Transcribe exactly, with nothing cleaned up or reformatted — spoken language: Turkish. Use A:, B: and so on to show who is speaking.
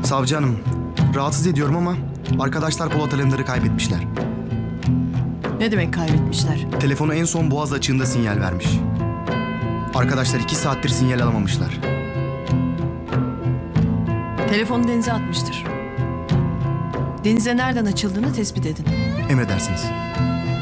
A: Savcı hanım, rahatsız ediyorum ama arkadaşlar Polat Alemdar'ı kaybetmişler.
B: Ne demek kaybetmişler?
A: Telefonu en son Boğaz açığında sinyal vermiş. Arkadaşlar iki saattir sinyal alamamışlar.
B: Telefonu denize atmıştır. Denize nereden açıldığını tespit edin.
A: Emredersiniz.